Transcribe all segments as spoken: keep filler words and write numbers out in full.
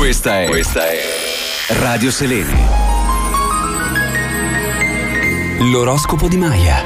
Questa è Questa è Radio Selene. L'oroscopo di Maya.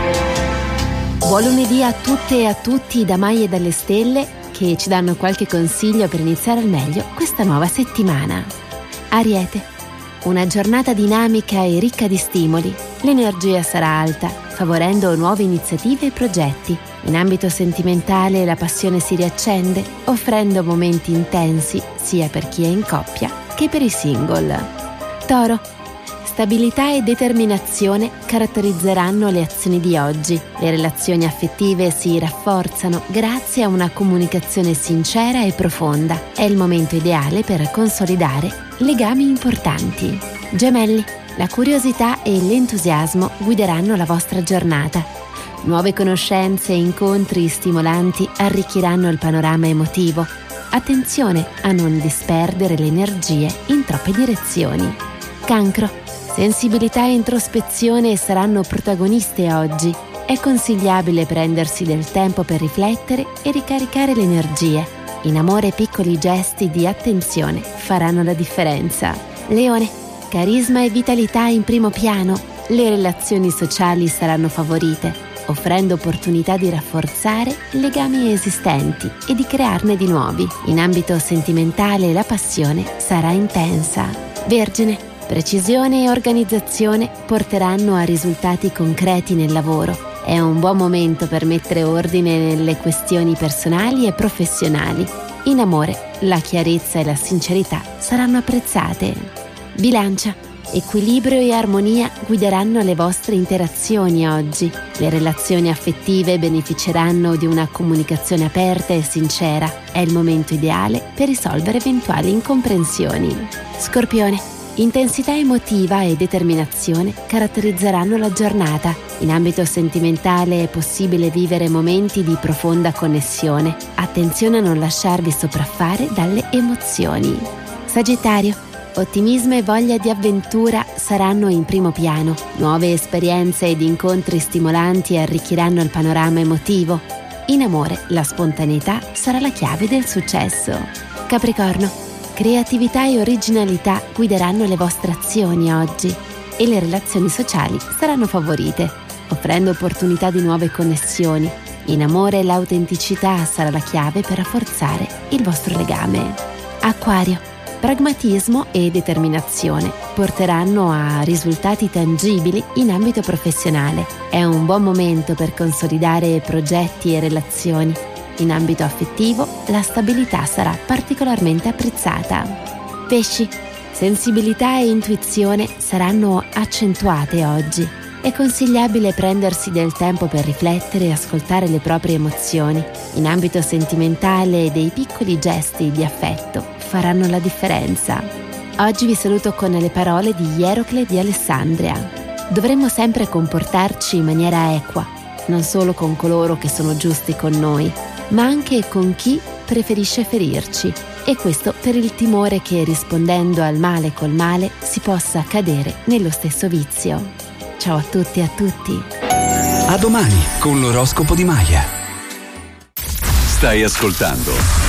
Buon lunedì a tutte e a tutti da Maya e dalle stelle, che ci danno qualche consiglio per iniziare al meglio questa nuova settimana. Ariete, una giornata dinamica e ricca di stimoli. L'energia sarà alta, favorendo nuove iniziative e progetti. In ambito sentimentale la passione si riaccende, offrendo momenti intensi sia per chi è in coppia che per i single. Toro, stabilità e determinazione caratterizzeranno le azioni di oggi. Le relazioni affettive si rafforzano grazie a una comunicazione sincera e profonda. È il momento ideale per consolidare legami importanti. Gemelli, la curiosità e l'entusiasmo guideranno la vostra giornata. Nuove conoscenze e incontri stimolanti arricchiranno il panorama emotivo. Attenzione a non disperdere le energie in troppe direzioni. Cancro, sensibilità e introspezione saranno protagoniste oggi. È consigliabile prendersi del tempo per riflettere e ricaricare le energie. In amore piccoli gesti di attenzione faranno la differenza. Leone, carisma e vitalità in primo piano. Le relazioni sociali saranno favorite, offrendo opportunità di rafforzare legami esistenti e di crearne di nuovi. In ambito sentimentale la passione sarà intensa. Vergine, precisione e organizzazione porteranno a risultati concreti nel lavoro. È un buon momento per mettere ordine nelle questioni personali e professionali. In amore, la chiarezza e la sincerità saranno apprezzate. Bilancia, equilibrio e armonia guideranno le vostre interazioni oggi. Le relazioni affettive beneficeranno di una comunicazione aperta e sincera. È il momento ideale per risolvere eventuali incomprensioni. Scorpione, intensità emotiva e determinazione caratterizzeranno la giornata. In ambito sentimentale è possibile vivere momenti di profonda connessione. Attenzione a non lasciarvi sopraffare dalle emozioni. Sagittario, ottimismo e voglia di avventura saranno in primo piano. Nuove esperienze ed incontri stimolanti arricchiranno il panorama emotivo. In amore, la spontaneità sarà la chiave del successo. Capricorno, creatività e originalità guideranno le vostre azioni oggi e le relazioni sociali saranno favorite, offrendo opportunità di nuove connessioni. In amore, l'autenticità sarà la chiave per rafforzare il vostro legame. Acquario, pragmatismo e determinazione porteranno a risultati tangibili in ambito professionale. È un buon momento per consolidare progetti e relazioni. In ambito affettivo, la stabilità sarà particolarmente apprezzata. Pesci, sensibilità e intuizione saranno accentuate oggi. È consigliabile prendersi del tempo per riflettere e ascoltare le proprie emozioni. In ambito sentimentale, dei piccoli gesti di affetto faranno la differenza. Oggi vi saluto con le parole di Ierocle di Alessandria. Dovremmo sempre comportarci in maniera equa, non solo con coloro che sono giusti con noi, ma anche con chi preferisce ferirci. E questo per il timore che rispondendo al male col male si possa cadere nello stesso vizio. Ciao a tutti e a tutti. A domani con l'oroscopo di Maya. Stai ascoltando